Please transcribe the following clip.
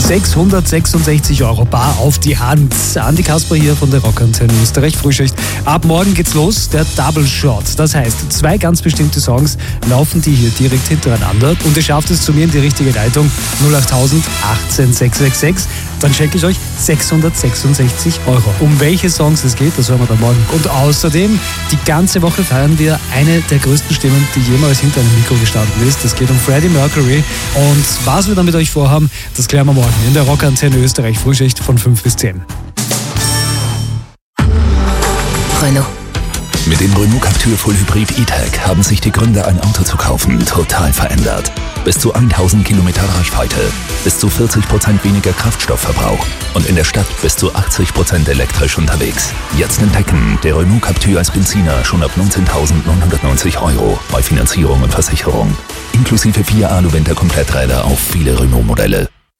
666 € bar auf die Hand. Andi Kasper hier von der Rockantenne Österreich Frühschicht. Ab morgen geht's los, der Double Shot. Das heißt, 2 ganz bestimmte Songs laufen die hier direkt hintereinander und ihr schafft es zu mir in die richtige Leitung 08000 18 666. Dann schenke ich euch 666 €. Um welche Songs es geht, das hören wir dann morgen. Und außerdem, die ganze Woche feiern wir eine der größten Stimmen, die jemals hinter einem Mikro gestanden ist. Es geht um Freddie Mercury. Und was wir dann mit euch vorhaben, das klären wir morgen in der Rockantenne Österreich Frühschicht von 5 bis 10. Renault. Mit dem Renault Captur Full Hybrid E-Tech haben sich die Gründe, ein Auto zu kaufen, total verändert. Bis zu 1000 Kilometer Reichweite, bis zu 40% weniger Kraftstoffverbrauch und in der Stadt bis zu 80% elektrisch unterwegs. Jetzt entdecken, der Renault Captur als Benziner schon ab 19.990 € bei Finanzierung und Versicherung. Inklusive 4 Alu-Winter-Kompletträder auf viele Renault-Modelle.